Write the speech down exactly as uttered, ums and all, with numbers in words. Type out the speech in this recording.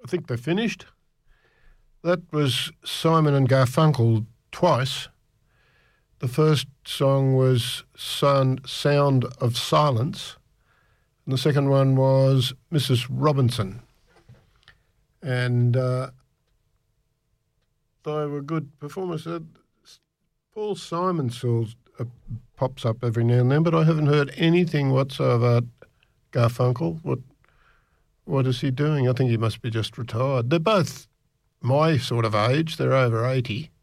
I think they finished. That was Simon and Garfunkel twice. The first song was Sound, Sound of Silence, and the second one was Missus Robinson. And uh, they were good performers. Uh, Paul Simon still uh, pops up every now and then, but I haven't heard anything whatsoever about Garfunkel. What What is he doing? I think he must be just retired. They're both my sort of age. They're over eighty.